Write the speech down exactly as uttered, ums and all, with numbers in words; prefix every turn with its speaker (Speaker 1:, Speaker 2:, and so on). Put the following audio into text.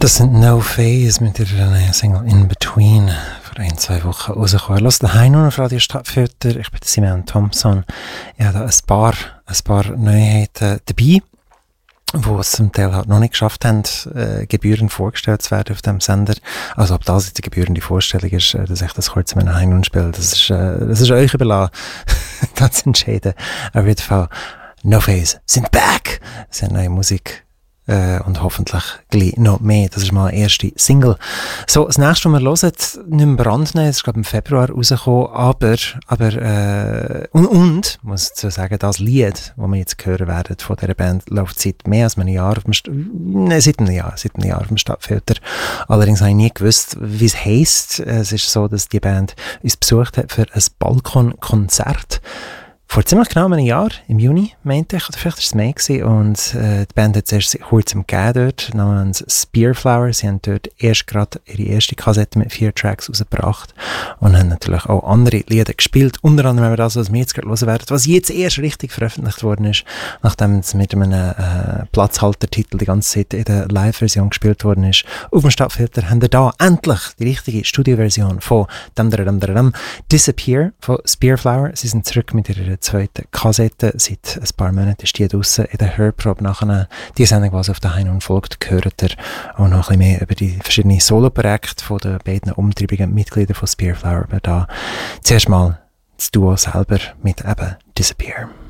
Speaker 1: Das sind No Phase mit ihrer neuen Single In Between vor ein, zwei Wochen rausgekommen. Los daheim nur auf Radio Stadtfilter. Ich bin Simon Thompson. Ich habe da ein paar, ein paar Neuheiten dabei, die es zum Teil halt noch nicht geschafft haben, äh, gebührend vorgestellt zu werden auf dem Sender. Also ob das jetzt eine gebührende Vorstellung ist, äh, dass ich das kurz in meinen Heim spiele, das ist, äh, das ist euch überlassen. Das entscheiden. Auf jeden Fall, No Phase sind back! Sie haben neue Musik. Äh, und hoffentlich gleich noch mehr. Das ist mal eine erste Single. So, das nächste, was wir hören, nicht mehr brandneu, das ist glaube ich im Februar rausgekommen, aber, aber äh, und, und, muss ich sagen, das Lied, das wir jetzt hören werden von dieser Band, läuft seit mehr als einem Jahr auf dem St- Nein, seit einem Jahr, seit einem Jahr auf dem Stadtfilter. Allerdings habe ich nie gewusst, wie es heisst. Es ist so, dass die Band uns besucht hat für ein Balkonkonzert. Vor ziemlich genau einem Jahr, im Juni, meinte ich, oder vielleicht war es Mai gewesen, und äh, die Band hat es erst kurz gegeben dort, namens Spearflower. Sie haben dort erst gerade ihre erste Kassette mit vier Tracks rausgebracht und haben natürlich auch andere Lieder gespielt, unter anderem das, was wir jetzt gerade hören werden, was jetzt erst richtig veröffentlicht worden ist, nachdem es mit einem äh, Platzhaltertitel die ganze Zeit in der Live-Version gespielt worden ist. Auf dem Stadtfilter haben wir da endlich die richtige Studioversion von dem, dem, dem, dem Disappear von Spearflower. Sie sind zurück mit ihrer zweiten Kassette. Seit ein paar Monaten ist die draussen in der Hörprobe. Nachher die Sendung, was auf der Heim und folgt, gehört ihr auch noch ein bisschen mehr über die verschiedenen Solo-Projekte der beiden umtriebigen Mitglieder von Spearflower. Aber da zuerst mal das Duo selber mit eben Disappear.